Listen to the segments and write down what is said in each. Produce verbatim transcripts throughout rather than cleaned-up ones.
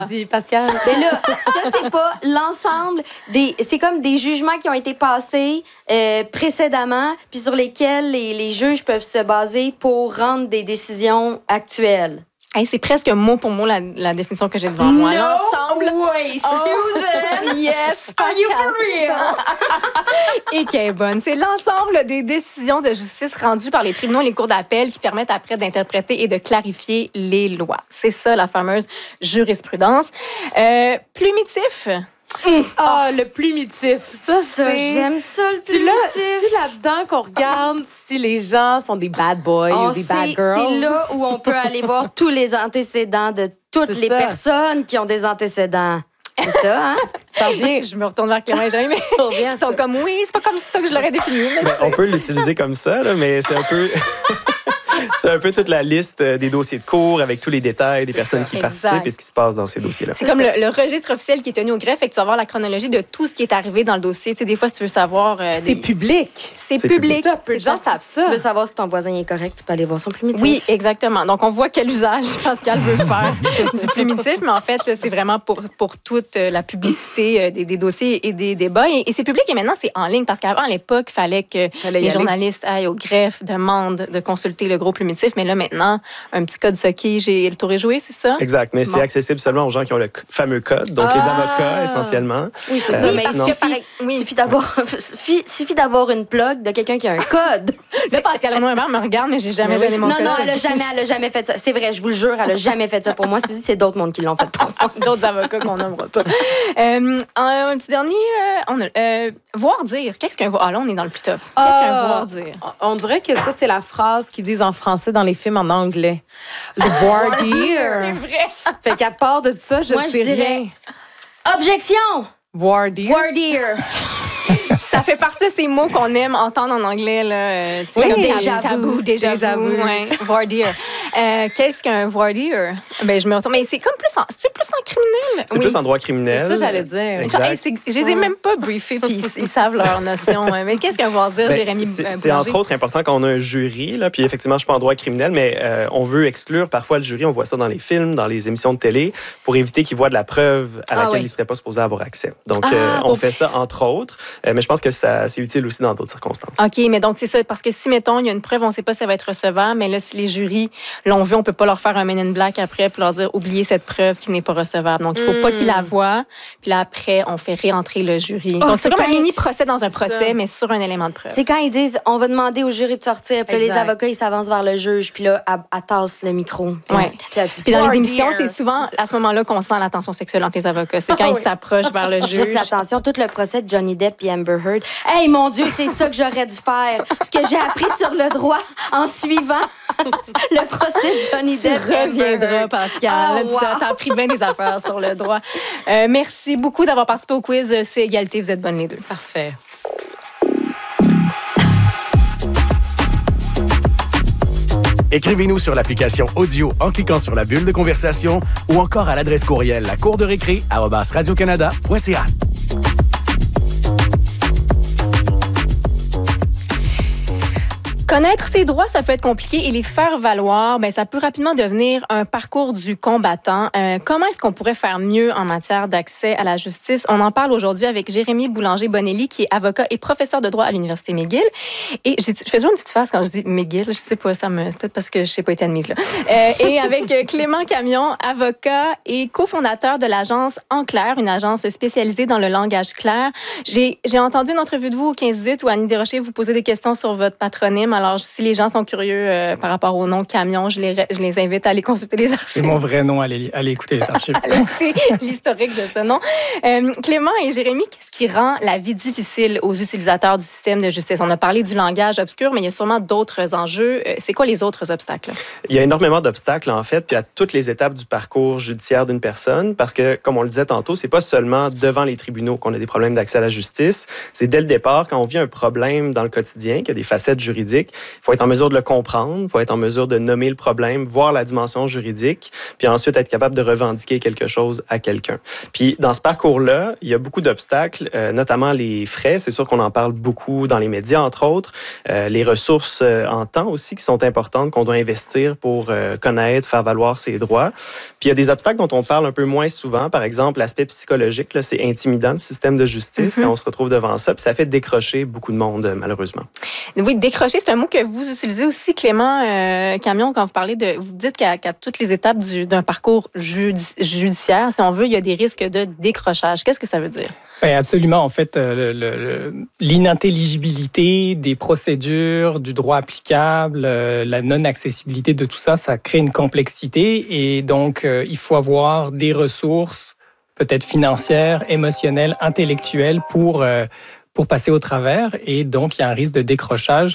Dis, Pascal. Mais là, ça, c'est pas l'ensemble des... C'est comme des jugements qui ont été passés euh, précédemment, puis sur lesquels les, les juges peuvent se baser pour rendre des décisions actuelles. Hey, c'est presque mot pour mot la, la définition que j'ai devant moi. No L'ensemble. way, Susan! Yes, Are you Pascal. for real? Et qui est bonne. C'est l'ensemble des décisions de justice rendues par les tribunaux et les cours d'appel qui permettent après d'interpréter et de clarifier les lois. C'est ça, la fameuse jurisprudence. Euh, plumitif. Ah, oh, le plumitif. Ça, Ça, c'est... j'aime ça, le C'est là, plumitif. c'est là-dedans qu'on regarde si les gens sont des bad boys On ou des sait- bad girls. C'est là où on peut aller voir tous les antécédents de toutes C'est les ça. personnes qui ont des antécédents. C'est ça, hein? Ça revient. Je me retourne vers Clément et Jérémy, mais ils sont comme, oui, c'est pas comme ça que je l'aurais défini. Mais Ben, c'est- on peut l'utiliser comme ça, là, mais c'est un peu... c'est un peu toute la liste des dossiers de cours avec tous les détails des personnes qui Exact. participent et ce qui se passe dans ces dossiers-là. C'est comme le, le registre officiel qui est tenu au greffe et que tu vas voir la chronologie de tout ce qui est arrivé dans le dossier. Tu sais, des fois, si tu veux savoir... euh, C'est des- public. C'est C'est public. Ça, peu de gens savent Si ça. tu veux savoir si ton voisin est correct, tu peux aller voir son plumitif. Oui, exactement. Donc, on voit quel usage Pascal veut faire du plumitif, mais en fait, là, c'est vraiment pour, pour toute euh, la publicité euh, des, des dossiers et des débats. Et, et c'est public et maintenant, c'est en ligne parce qu'avant, à l'époque, il fallait que Fallait y les aller. journalistes aillent au greffe, demandent de consulter le gros plumitif. Mais là, maintenant, un petit code Socky, j'ai le tour est joué, c'est ça? Exact, mais Bon. c'est accessible seulement aux gens qui ont le c- fameux code, donc les Ah! avocats essentiellement. Oui, c'est Euh, ça. Mais sinon- il suffit, Oui. suffit d'avoir, suffit, suffit d'avoir une plug de quelqu'un qui a un code. Là, Pascal Noëmbert me regarde, mais j'ai jamais donné mon non, code. non, elle a jamais, elle a jamais fait ça. C'est vrai, je vous le jure, elle a jamais fait ça pour moi. Suzy, c'est d'autres mondes qui l'ont fait pour moi. D'autres avocats qu'on nommera pas. Euh, un, un petit dernier, euh, on a, euh, voir dire. Qu'est-ce qu'un voir? Ah, là, on est dans le plus tough. Qu'est-ce qu'un Ah, voir dire? On dirait que ça, c'est la phrase qu'ils disent en français dans les films en anglais. Le voir dire. C'est vrai. Fait qu'à part de ça, je Moi, je sais dirais- rien. Objection! Voir dire. Voir dear. Ça fait partie de ces mots qu'on aime entendre en anglais. Là, euh, tu sais, Oui, comme déjà tabou, vu. déjà, Déjà vu. vu. Ouais, voir dire. Euh, qu'est-ce qu'un voir dire? Ben, je me retourne. Mais c'est comme plus en, c'est-tu plus en criminel? C'est plus en droit criminel. C'est ça, j'allais dire. Exact. Hey, c'est- je les ai même pas briefés, puis ils, ils savent leur notion. Mais qu'est-ce qu'un voir dire, Ben, Jérémy c'est- euh, C'est Boulanger? entre autres important quand on a un jury, là, puis effectivement, je suis pas en droit criminel, mais euh, on veut exclure parfois le jury. On voit ça dans les films, dans les émissions de télé, pour éviter qu'ils voient de la preuve à Ah laquelle oui. ils ne seraient pas supposés avoir accès. Donc, Ah, euh, on pour- fait ça entre autres, euh, mais je pense que ça, c'est utile aussi dans d'autres circonstances. OK, mais donc c'est ça, parce que si, mettons, il y a une preuve, on ne sait pas si ça va être recevable, mais là, si les jurys l'ont vu, on ne peut pas leur faire un Men in Black après pour leur dire « oubliez cette preuve qui n'est pas recevable ». Donc, il ne faut pas qu'ils la voient, puis là, après, on fait réentrer le jury. donc, c'est c'est comme un quand- mini-procès dans un C'est procès, ça. mais sur un élément de preuve. C'est quand ils disent, on va demander au jury de sortir, puis là, les Exact. avocats, ils s'avancent vers le juge, puis là, elle, elle tasse le micro. Puis Ouais. là, Puis dans Voir les émissions, dire. c'est souvent à ce moment-là qu'on sent la tension sexuelle entre les avocats. C'est quand Ah ils oui. s'approchent vers le juge. Juste attention, tout le procès de Johnny Depp et Amber Heard. Hey, mon Dieu, c'est ça que j'aurais dû faire. Ce que j'ai appris sur le droit en suivant le procès de Johnny Tu Depp. et Amber reviendras, Heard. Pascal. Ah, Dis ça, wow. t'as appris bien des affaires sur le droit. Euh, merci beaucoup d'avoir participé au quiz. C'est égalité, vous êtes bonnes les deux. Parfait. Écrivez-nous sur l'application audio en cliquant sur la bulle de conversation ou encore à l'adresse courriel la cour de récré arobase radiocanada point c a. Connaître ses droits, ça peut être compliqué et les faire valoir, ben, ça peut rapidement devenir un parcours du combattant. Euh, comment est-ce qu'on pourrait faire mieux en matière d'accès à la justice? On en parle aujourd'hui avec Jérémy Boulanger-Bonelli, qui est avocat et professeur de droit à l'Université McGill. Et j'ai- je fais toujours une petite face quand je dis McGill. Je sais pas, ça me, c'est peut-être parce que je sais pas été admise là. Euh, et avec euh, Clément Camion, avocat et cofondateur de l'agence En Clair, une agence spécialisée dans le langage clair. J'ai, j'ai entendu une entrevue de vous au quinze dix-huit où Annie Desrochers vous posait des questions sur votre patronyme. Alors, si les gens sont curieux euh, par rapport au nom Camion, je les, je les invite à aller consulter les C'est archives. mon vrai nom, allez, allez écouter les archives. Allez écouter l'historique de ce nom. Euh, Clément et Jérémy, qu'est-ce qui rend la vie difficile aux utilisateurs du système de justice? On a parlé du langage obscur, mais il y a sûrement d'autres enjeux. Euh, C'est quoi les autres obstacles? Il y a énormément d'obstacles, en fait, puis à toutes les étapes du parcours judiciaire d'une personne, parce que, comme on le disait tantôt, c'est pas seulement devant les tribunaux qu'on a des problèmes d'accès à la justice. C'est dès le départ, quand on vit un problème dans le quotidien, qu'il y a des facettes juridiques, Il faut être en mesure de le comprendre, il faut être en mesure de nommer le problème, voir la dimension juridique, puis ensuite être capable de revendiquer quelque chose à quelqu'un. Puis dans ce parcours-là, il y a beaucoup d'obstacles, euh, notamment les frais. C'est sûr qu'on en parle beaucoup dans les médias, entre autres. Euh, les ressources euh, en temps aussi qui sont importantes, qu'on doit investir pour euh, connaître, faire valoir ses droits. Puis il y a des obstacles dont on parle un peu moins souvent. Par exemple, l'aspect psychologique, là, c'est intimidant, le système de justice, mm-hmm. quand on se retrouve devant ça. Puis ça fait décrocher beaucoup de monde, malheureusement. Oui, décrocher, c'est un mot que vous utilisez aussi, Clément euh, Camion, quand vous parlez de... Vous dites qu'à, qu'à toutes les étapes du, d'un parcours judi- judiciaire, si on veut, il y a des risques de décrochage. Qu'est-ce que ça veut dire? Bien, absolument. En fait, le, le, l'inintelligibilité des procédures, du droit applicable, la non-accessibilité de tout ça, ça crée une complexité. Et donc, euh, il faut avoir des ressources, peut-être financières, émotionnelles, intellectuelles, pour, euh, pour passer au travers. Et donc, il y a un risque de décrochage.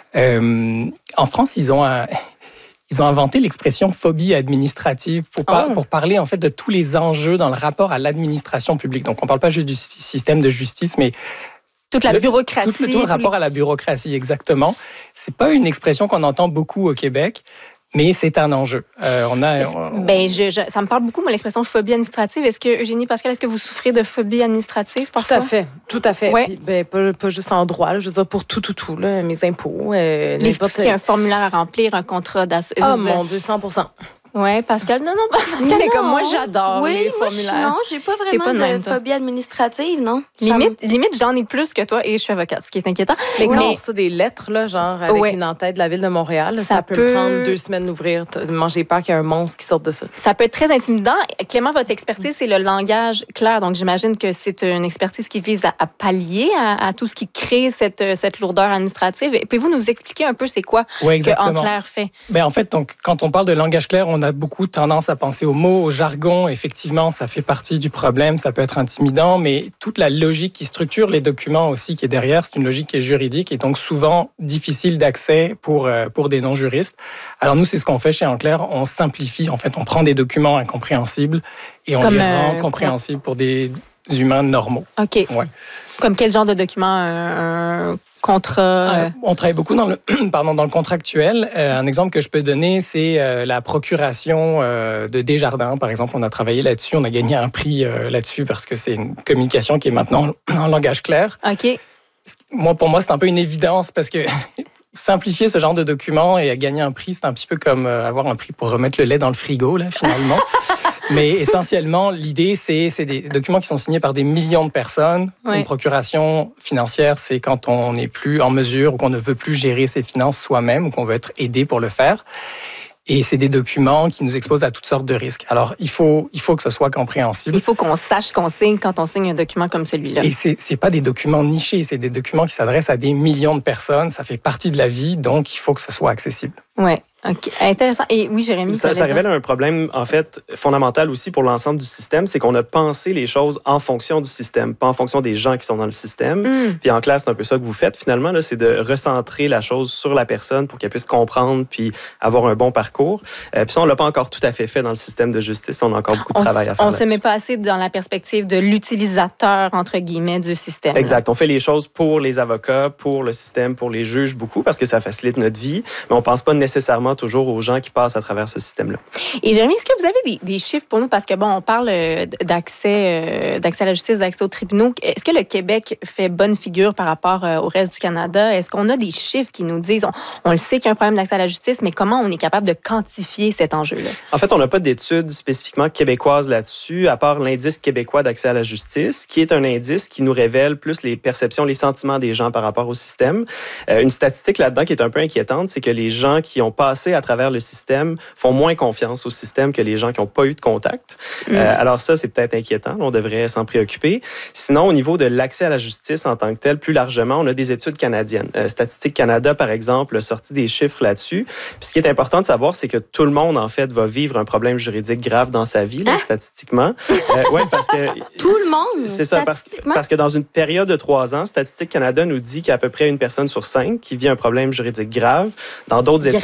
Euh, en France, ils ont un... Ils ont inventé l'expression phobie administrative pour, par, oh. pour parler en fait de tous les enjeux dans le rapport à l'administration publique. Donc, on ne parle pas juste du système de justice, mais toute la le, bureaucratie. Tout le, tout le rapport les... à la bureaucratie, exactement. C'est pas une expression qu'on entend beaucoup au Québec. Mais c'est un enjeu. Euh, on a, on... Ben, je, je, ça me parle beaucoup, moi, l'expression phobie administrative. Est-ce que, Eugénie, Pascal, est-ce que vous souffrez de phobie administrative parfois? Tout à fait, tout à fait. Ouais. Puis, ben, pas, pas juste en droit, là, je veux dire pour tout, tout, tout, là, mes impôts. Euh, Les, tout ce qui est un formulaire à remplir, un contrat d'assurance. Oh mon Dieu, cent pour cent. Oui, Pascal. Non, non, Pascal est comme moi, j'adore oui, les moi, formulaires. Je, non, j'ai pas vraiment pas de, de, même, de phobie administrative, non. Limite, me... limite, j'en ai plus que toi et je suis avocate, ce qui est inquiétant. Mais oui. quand on reçoit des lettres, là, genre avec ouais. une en-tête de la Ville de Montréal, ça, ça peut, peut prendre deux semaines d'ouvrir. Moi, j'ai peur qu'il y ait un monstre qui sorte de ça. Ça peut être très intimidant. Clément, votre expertise, c'est le langage clair. Donc, j'imagine que c'est une expertise qui vise à, à pallier à, à tout ce qui crée cette, cette lourdeur administrative. Pouvez-vous nous expliquer un peu c'est quoi oui, que En Clair fait? Bien, en fait, donc, quand on parle de langage clair, on a beaucoup tendance à penser aux mots, au jargon. Effectivement, ça fait partie du problème, ça peut être intimidant, mais toute la logique qui structure les documents aussi qui est derrière, c'est une logique qui est juridique et donc souvent difficile d'accès pour, pour des non-juristes. Alors nous, c'est ce qu'on fait chez En Clair, on simplifie. En fait, on prend des documents incompréhensibles et on Comme les rend euh, compréhensibles pour des humains normaux. OK. Ouais. Comme quel genre de document? Un contrat? Euh... On travaille beaucoup dans le, pardon, dans le contractuel. Euh, un exemple que je peux donner, c'est euh, la procuration euh, de Desjardins. Par exemple, on a travaillé là-dessus. On a gagné un prix euh, là-dessus parce que c'est une communication qui est maintenant en langage clair. OK. Moi, pour moi, c'est un peu une évidence parce que simplifier ce genre de document et gagner un prix, c'est un petit peu comme avoir un prix pour remettre le lait dans le frigo, là, finalement. Mais essentiellement, l'idée, c'est, c'est des documents qui sont signés par des millions de personnes. Oui. Une procuration financière, c'est quand on n'est plus en mesure ou qu'on ne veut plus gérer ses finances soi-même ou qu'on veut être aidé pour le faire. Et c'est des documents qui nous exposent à toutes sortes de risques. Alors, il faut, il faut que ce soit compréhensible. Il faut qu'on sache ce qu'on signe quand on signe un document comme celui-là. Et c'est, c'est pas des documents nichés, c'est des documents qui s'adressent à des millions de personnes. Ça fait partie de la vie, donc il faut que ce soit accessible. Oui. OK. Intéressant. Et oui, Jérémy, ça, ça révèle un problème, en fait, fondamental aussi pour l'ensemble du système, c'est qu'on a pensé les choses en fonction du système, pas en fonction des gens qui sont dans le système. Mm. Puis en clair, c'est un peu ça que vous faites, finalement, là, c'est de recentrer la chose sur la personne pour qu'elle puisse comprendre puis avoir un bon parcours. Euh, puis ça, on l'a pas encore tout à fait fait dans le système de justice. On a encore beaucoup de on travail à faire On là-dessus. se met pas assez dans la perspective de l'utilisateur, entre guillemets, du système. Exact. On fait les choses pour les avocats, pour le système, pour les juges, beaucoup, parce que ça facilite notre vie, mais on pense pas nécessairement toujours aux gens qui passent à travers ce système-là. Et Jérémy, est-ce que vous avez des, des chiffres pour nous? Parce que, bon, on parle d'accès, euh, d'accès à la justice, d'accès aux tribunaux. Est-ce que le Québec fait bonne figure par rapport euh, au reste du Canada? Est-ce qu'on a des chiffres qui nous disent, on, on le sait qu'il y a un problème d'accès à la justice, mais comment on est capable de quantifier cet enjeu-là? En fait, on n'a pas d'études spécifiquement québécoises là-dessus, à part l'indice québécois d'accès à la justice, qui est un indice qui nous révèle plus les perceptions, les sentiments des gens par rapport au système. Euh, une statistique là-dedans qui est un peu inquiétante, c'est que les gens qui ont passé à travers le système font moins confiance au système que les gens qui n'ont pas eu de contact. Mmh. Euh, alors ça, c'est peut-être inquiétant. On devrait s'en préoccuper. Sinon, au niveau de l'accès à la justice en tant que tel, plus largement, on a des études canadiennes. Euh, Statistique Canada, par exemple, a sorti des chiffres là-dessus. Puis ce qui est important de savoir, c'est que tout le monde, en fait, va vivre un problème juridique grave dans sa vie, là, ah? statistiquement. Euh, oui, parce que... Tout le monde, c'est ça, parce, parce que dans une période de trois ans, Statistique Canada nous dit qu'il y a à peu près une personne sur cinq qui vit un problème juridique grave. Dans d'autres grave. études, ça,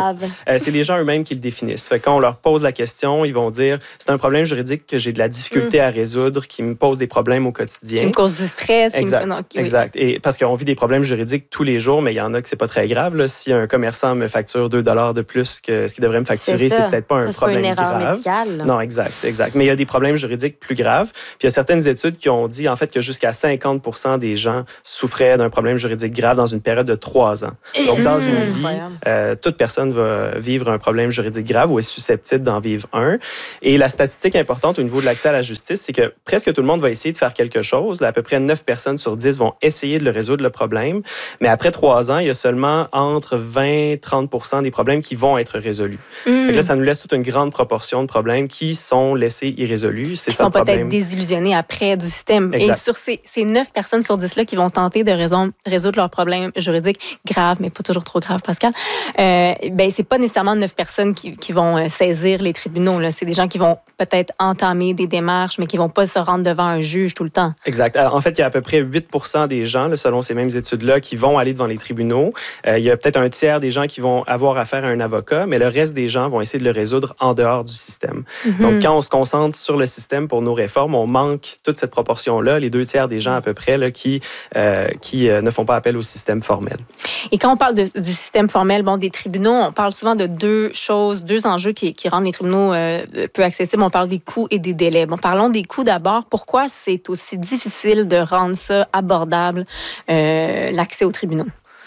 grave? Euh, c'est les gens eux-mêmes qui le définissent. Fait que quand on leur pose la question, ils vont dire c'est un problème juridique que j'ai de la difficulté mmh. à résoudre, qui me pose des problèmes au quotidien. Qui me cause du stress. Exact. Qui me... non, oui. exact. Et parce qu'on vit des problèmes juridiques tous les jours, mais il y en a que c'est pas très grave. Là. Si un commerçant me facture deux dollars de plus que ce qu'il devrait me facturer, c'est, c'est peut-être pas un ça, problème c'est pas une erreur grave. médicale. Non, exact, exact. Mais il y a des problèmes juridiques plus graves. Puis il y a certaines études qui ont dit en fait que jusqu'à cinquante pour cent des gens souffraient d'un problème juridique grave dans une période de trois ans. Donc dans mmh. une vie, euh, toute personne va vivre un problème juridique grave ou est susceptible d'en vivre un. Et la statistique importante au niveau de l'accès à la justice, c'est que presque tout le monde va essayer de faire quelque chose. Là, à peu près neuf personnes sur dix vont essayer de le résoudre, le problème. Mais après trois ans, il y a seulement entre vingt et trente pour cent des problèmes qui vont être résolus. Mmh. Donc là, ça nous laisse toute une grande proportion de problèmes qui sont laissés irrésolus. C'est qui ça sont le problème. Peut-être désillusionnés après du système. Exact. Et sur ces, ces neuf personnes sur dix-là qui vont tenter de résoudre, résoudre leurs problèmes juridiques graves, mais pas toujours trop graves, Pascal, euh, ben, c'est pas nécessairement neuf personnes qui, qui vont saisir les tribunaux. Là. C'est des gens qui vont peut-être entamer des démarches, mais qui vont pas se rendre devant un juge tout le temps. Exact. En fait, il y a à peu près huit pour cent des gens, là, selon ces mêmes études-là, qui vont aller devant les tribunaux. Euh, il y a peut-être un tiers des gens qui vont avoir affaire à un avocat, mais le reste des gens vont essayer de le résoudre en dehors du système. Mm-hmm. Donc, quand on se concentre sur le système pour nos réformes, on manque toute cette proportion-là, les deux tiers des gens à peu près là, qui, euh, qui euh, ne font pas appel au système formel. Et quand on parle de, du système formel, bon, des tribunaux, on parle souvent de deux choses, deux enjeux qui, qui rendent les tribunaux euh, peu accessibles. On parle des coûts et des délais. Bon, parlons des coûts d'abord. Pourquoi c'est aussi difficile de rendre ça abordable, euh, l'accès aux tribunaux?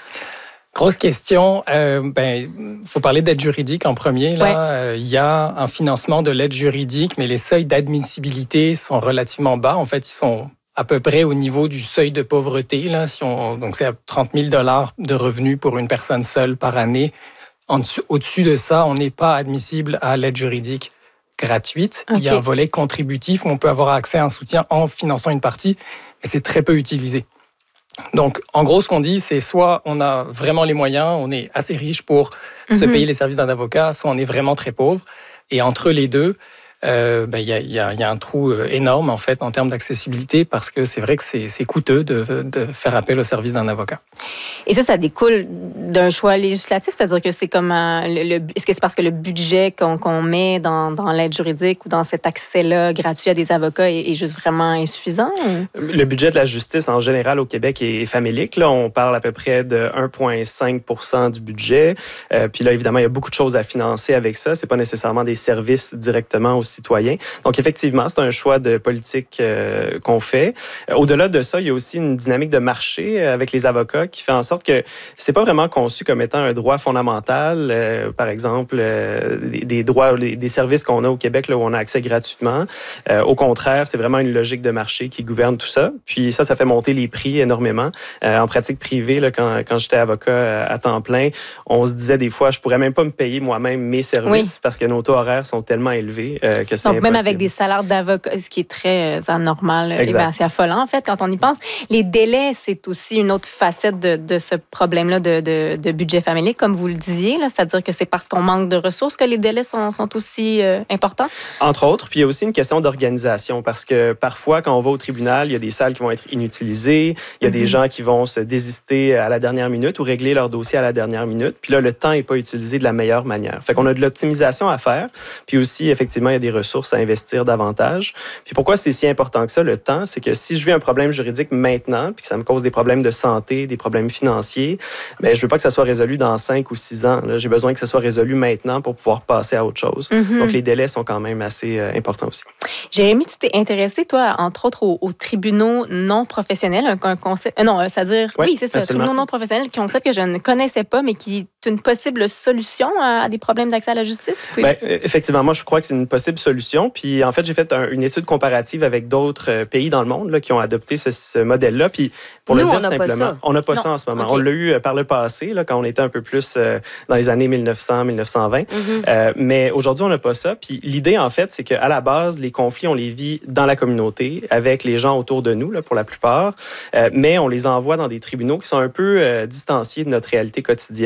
Grosse question. Euh, ben, faut parler d'aide juridique en premier. Là, il ouais. euh, y a un financement de l'aide juridique, mais les seuils d'admissibilité sont relativement bas. En fait, ils sont à peu près au niveau du seuil de pauvreté. Là, si on, donc, c'est à trente mille dollars de revenus pour une personne seule par année. En dessus, au-dessus de ça, on n'est pas admissible à l'aide juridique gratuite. Okay. Il y a un volet contributif où on peut avoir accès à un soutien en finançant une partie, mais c'est très peu utilisé. Donc, en gros, ce qu'on dit, c'est soit on a vraiment les moyens, on est assez riche pour mm-hmm. se payer les services d'un avocat, soit on est vraiment très pauvre. Et entre les deux, euh, ben, y a, y a, y a un trou énorme en fait en termes d'accessibilité parce que c'est vrai que c'est, c'est coûteux de, de faire appel au service d'un avocat. Et ça, ça découle d'un choix législatif, c'est-à-dire que c'est comme un, le, le, est-ce que c'est parce que le budget qu'on, qu'on met dans, dans l'aide juridique ou dans cet accès-là gratuit à des avocats est, est juste vraiment insuffisant? Ou? Le budget de la justice en général au Québec est famélique. Là, on parle à peu près de un virgule cinq pour cent du budget. Euh, puis là, évidemment, il y a beaucoup de choses à financer avec ça. C'est pas nécessairement des services directement aux citoyens. Donc, effectivement, c'est un choix de politique euh, qu'on fait. Euh, au-delà de ça, il y a aussi une dynamique de marché avec les avocats qui fait en sorte que c'est pas vraiment conçu comme étant un droit fondamental. Euh, par exemple, euh, des, des droits, des, des services qu'on a au Québec là, où on a accès gratuitement. Euh, au contraire, c'est vraiment une logique de marché qui gouverne tout ça. Puis ça, ça fait monter les prix énormément. Euh, en pratique privée, là, quand, quand j'étais avocat à temps plein, on se disait des fois, je pourrais même pas me payer moi-même mes services oui. parce que nos taux horaires sont tellement élevés euh, que c'est Donc, impossible. Même avec des salaires d'avocat, ce qui est très anormal, et bien, c'est affolant en fait quand on y pense. Les délais, c'est aussi une autre facette de, de ce problème-là de, de, de budget familial, comme vous le disiez, là, c'est-à-dire que c'est parce qu'on manque de ressources que les délais sont, sont aussi euh, importants? Entre autres, puis il y a aussi une question d'organisation, parce que parfois, quand on va au tribunal, il y a des salles qui vont être inutilisées, il y a mm-hmm. des gens qui vont se désister à la dernière minute ou régler leur dossier à la dernière minute, puis là, le temps n'est pas utilisé de la meilleure manière. Fait qu'on a de l'optimisation à faire, puis aussi, effectivement, il y a des ressources à investir davantage. Puis pourquoi c'est si important que ça, le temps? C'est que si je vis un problème juridique maintenant, puis que ça me cause des problèmes de santé, des problèmes financiers, bien, je veux pas que ça soit résolu dans cinq ou six ans. Là. J'ai besoin que ça soit résolu maintenant pour pouvoir passer à autre chose. Mm-hmm. Donc, les délais sont quand même assez euh, importants aussi. Jérémy, tu t'es intéressé, toi, entre autres, aux, aux tribunaux non professionnels, un, un concept... Euh, non, c'est-à-dire... Oui, oui c'est ça, absolument. Tribunaux non professionnels, concept que je ne connaissais pas, mais qui est une possible solution à, à des problèmes d'accès à la justice? Puis... Bien, effectivement, moi, je crois que c'est une possible solution. Puis, en fait, j'ai fait un, une étude comparative avec d'autres pays dans le monde là, qui ont adopté ce, ce modèle-là. Puis, pour Nous, le dire on simplement, on n'a pas non. ça en ce moment. Okay. On l'a eu par le passé, là, quand on était un peu plus euh, dans les années mille neuf cents, mille neuf cent vingt. Mm-hmm. Euh, mais aujourd'hui, on n'a pas ça. Puis l'idée, en fait, c'est qu'à la base, les conflits, on les vit dans la communauté, avec les gens autour de nous, là, pour la plupart. Euh, mais on les envoie dans des tribunaux qui sont un peu euh, distanciés de notre réalité quotidienne pour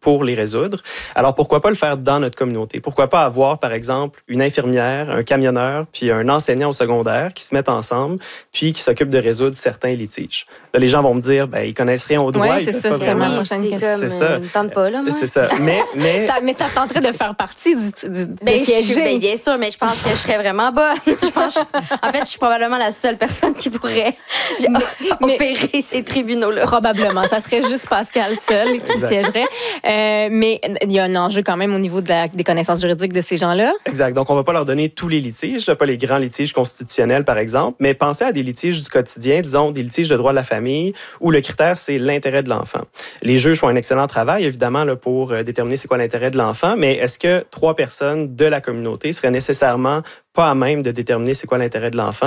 pour les résoudre. Alors, pourquoi pas le faire dans notre communauté? Pourquoi pas avoir, par exemple, une infirmière, un camionneur, puis un enseignant au secondaire qui se mettent ensemble, puis qui s'occupent de résoudre certains litiges. Là, les gens vont me dire, ben, ils connaissent rien au droit. Oui, c'est ça, c'était ma prochaine question. C'est ça. Ils ne tentent pas, là, moi. C'est ça. Mais, mais... ça, mais ça tenterait de faire partie du, du ben, je, ben, bien sûr, mais je pense que je serais vraiment bonne. je pense, en fait, je suis probablement la seule personne qui pourrait mais, opérer mais, ces tribunaux-là. Probablement. Ça serait juste Pascal seul qui exact. siégerait. Euh, mais il y a un enjeu quand même au niveau de la, des connaissances juridiques de ces gens-là. Exact. Donc, on ne va pas leur donner tous les litiges, pas les grands litiges constitutionnels, par exemple, mais pensez à des litiges du quotidien, disons des litiges de droit de la famille, où le critère, c'est l'intérêt de l'enfant. Les juges font un excellent travail, évidemment, là, pour déterminer c'est quoi l'intérêt de l'enfant, mais est-ce que trois personnes de la communauté seraient nécessairement pas à même de déterminer c'est quoi l'intérêt de l'enfant?